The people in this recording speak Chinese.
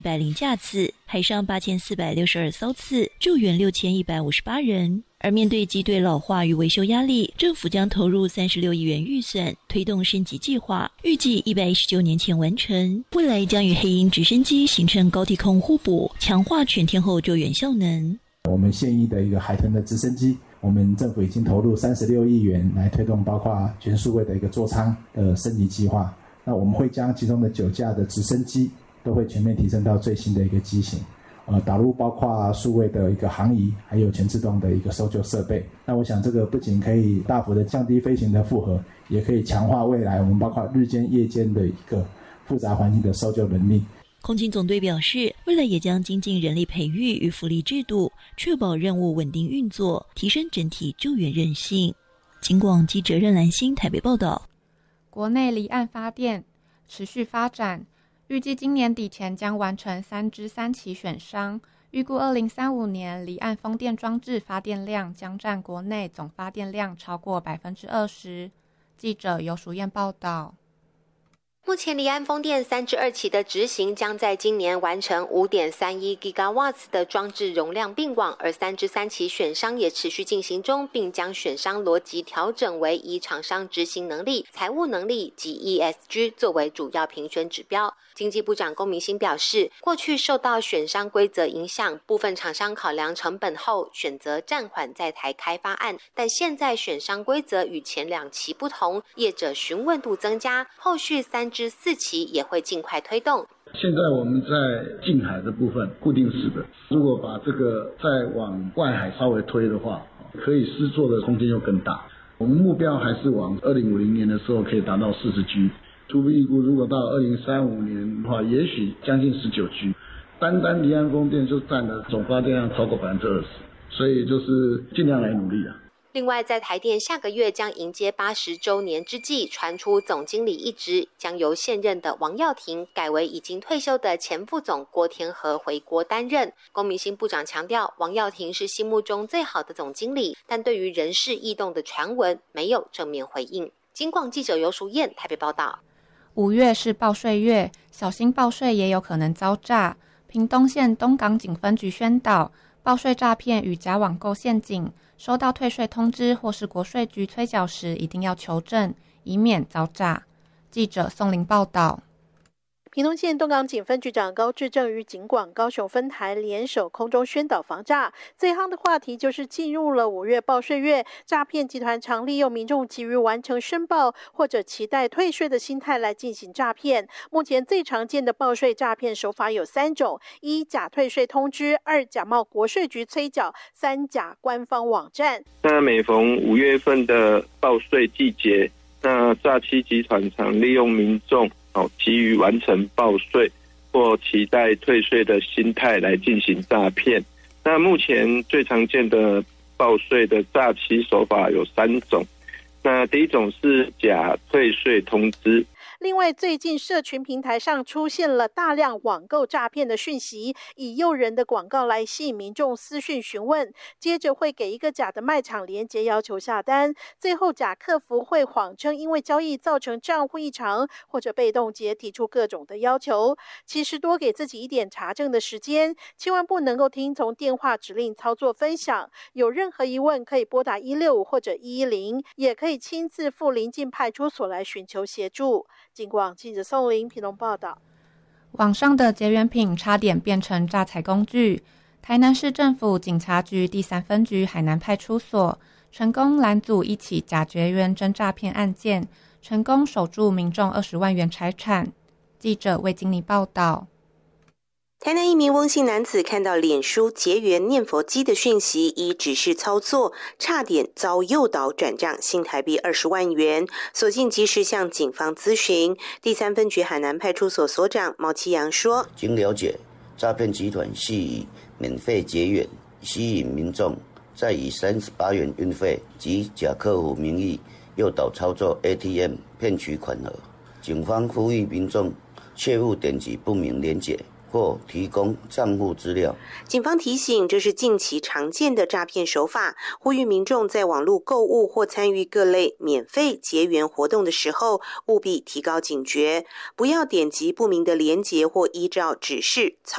100架次，海上8462艘次，救援6158人。而面对机队老化与维修压力，政府将投入36亿元预算推动升级计划，预计119年前完成。未来将与黑鹰直升机形成高低空互补，强化全天候救援效能。 我们现役的一个海豚的直升机，我们政府已经投入36亿元来推动包括全数位的一个座舱的升级计划。那我们会将其中的9架的直升机都会全面提升到最新的一个机型。导入包括数位的一个航仪，还有全自动的一个搜救设备。那我想这个不仅可以大幅的降低飞行的负荷，也可以强化未来我们包括日间夜间的一个复杂环境的搜救能力。 空警总队表示，未来也将精进人力培育与福利制度，确保任务稳定运作，提升整体救援韧性。警广记者任兰心台北报道。 国内离岸发电持续发展，预计今年底前将完成3支3期选商，预估2035年离岸风电装置发电量将占国内总发电量超过 20%。 记者游淑燕报道。 目前离岸风电3至2期的执行将在今年完成 5.31 gigawatts 的装置容量并网，而3至3期选商也持续进行中，并将选商逻辑调整为以厂商执行能力、财务能力及 ESG 作为主要评选指标。经济部长龚明鑫表示，过去受到选商规则影响，部分厂商考量成本后选择暂缓在台开发案，但现在选商规则与前2期不同，业者询问度增加，后续3至4期也会尽快推动。 现在我们在近海的部分固定式的，如果把这个再往外海稍微推的话，可以施作的空间又更大。我们目标还是往2050年的时候可以达到40G， 初步预估如果到2035年的话，也许将近19G， 单离岸风电就占了总发电量超过 20%， 所以就是尽量来努力啊。 另外，在台电下个月将迎接80周年之际，传出总经理一职将由现任的王耀庭改为已经退休的前副总郭天和回国担任。龚明鑫部长强调，王耀庭是心目中最好的总经理，但对于人事异动的传闻没有正面回应。警广记者游淑燕台北报道。 5月是报税月，小心报税也有可能遭诈。屏东县东港警分局宣导，报税诈骗与假网购陷阱，收到退税通知或是国税局催缴时，一定要求证，以免遭诈。记者宋玲报道。 屏东县东港警分局长高志正与警广高雄分台联手空中宣导防诈。最夯的话题就是进入了5月报税月，诈骗集团常利用民众急于完成申报或者期待退税的心态来进行诈骗。目前最常见的报税诈骗手法有3种：一、假退税通知；二、假冒国税局催缴；三、假官方网站。 那每逢5月份的报税季节，那诈欺集团常利用民众急于完成报税或期待退税的心态来进行诈骗。那目前最常见的报税的诈欺手法有3种。那第一种是假退税通知。 另外，最近社群平台上出现了大量网购诈骗的讯息，以诱人的广告来吸引民众私讯询问，接着会给一个假的卖场连结要求下单，最后假客服会谎称因为交易造成账户异常或者被冻结，提出各种的要求。其实多给自己一点查证的时间，千万不能够听从电话指令操作分享。有任何疑问可以拨打165或者110，也可以亲自赴邻近派出所来寻求协助。警广记者宋玲屏东报道。 网上的结缘品差点变成诈财工具。台南市政府警察局第3分局海南派出所成功拦阻一起假结缘真诈骗案件，成功守住民众20万元财产。记者魏经理报道。 台南一名翁姓男子看到脸书结缘念佛机的讯息，依指示操作，差点遭诱导转账新台币20万元，所幸及时向警方咨询。第3分局海南派出所所长毛其阳说， 经了解，诈骗集团系以免费结缘吸引民众，再以38元运费及假客户名义诱导操作 ATM 骗取款额。警方呼吁民众切勿点击不明连结或提供账户资料。 警方提醒，这是近期常见的诈骗手法，呼吁民众在网络购物或参与各类免费结缘活动的时候，务必提高警觉，不要点击不明的连结或依照指示操